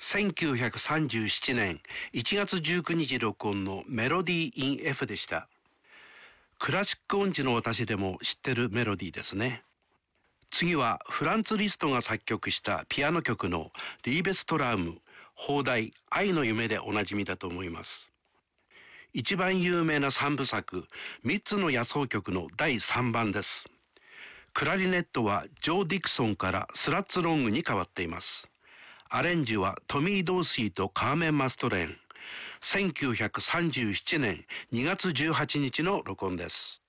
1937年1月19日録音のメロディー・イン・ F でした。クラシック音痴の私でも知ってるメロディーですね。次はフランツ・リストが作曲したピアノ曲のリーベストラウム、邦題愛の夢でおなじみだと思います。一番有名な三部作、三つの野草曲の第3番です。クラリネットはジョー・ディクソンからスラッツロングに変わっています。アレンジはトミー・ドーシーとカーメン・マストレーン。1937年2月18日の録音です。